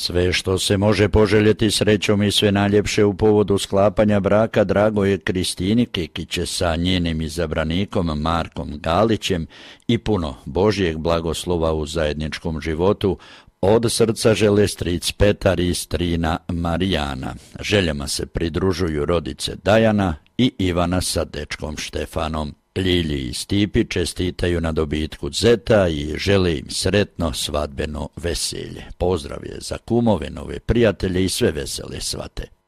Sve što se može poželjeti srećom i sve najljepše u povodu sklapanja braka dragoj Kristini Kikiće sa njenim izabranikom Markom Galićem i puno Božjeg blagoslova u zajedničkom životu od srca žele stric Petar i strina Marijana. Željama se pridružuju rodice Dajana i Ivana sa dečkom Štefanom. Ljilji i Stipi čestitaju na dobitku zeta i žele im sretno svadbeno veselje. Pozdrav je za kumove, nove prijatelje i sve vesele svate.